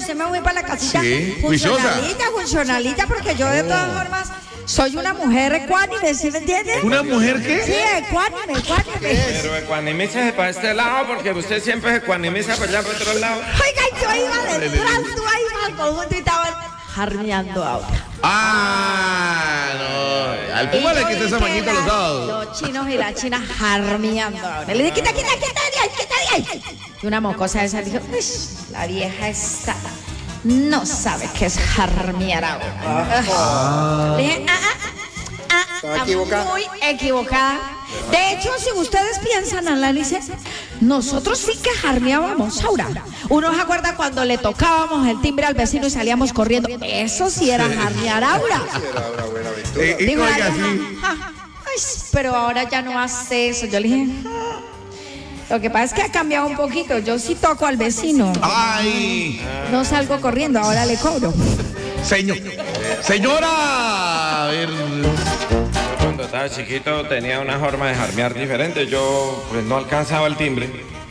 usted me voy para la casita. Sí, juiciosa. Funcionalita, porque yo de todas formas soy una mujer ecuánime, ¿sí me entiende? ¿Una mujer qué? Sí, ecuánime. Pero ecuanímese para este lado, porque usted siempre se ecuanimiza para allá, para otro lado. Oiga, yo iba detrás, tú ahí al conjunto y estaban jarneando ahora. Ah, no. Al Puma le quité esa mañita los sábados. Los chinos y las chinas jarneando ahora. Le dije, quita de ahí. Y una mocosa esa dijo, la vieja esta no sabe qué es jarmear ahora. Le dije, Está equivocada. muy equivocada. De hecho, si ustedes piensan, análisis, nosotros sí que jarmeábamos, Aura. Uno se acuerda cuando le tocábamos el timbre al vecino y salíamos corriendo. Eso sí era jarmear, Aura. Era una buena aventura. Digo, Oiga, ay, sí. ay, pero ahora ya no hace eso. Yo le dije, lo que pasa es que ha cambiado un poquito. Yo sí toco al vecino. Ay, No salgo corriendo, ahora le cobro. señora. A ver. Cuando estaba chiquito tenía una forma de jarmear diferente. Yo pues no alcanzaba el timbre.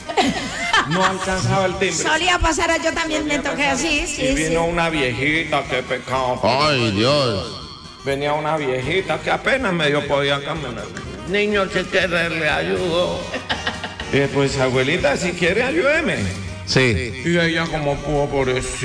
Solía pasar, yo también me toqué así, Y sí. vino una viejita, qué pecado. Ay, Dios. Venía una viejita que apenas medio podía caminar. Niño, si quiere le ayudo. Pues abuelita, si quiere ayúdeme. Sí. Y ella como pudo por eso.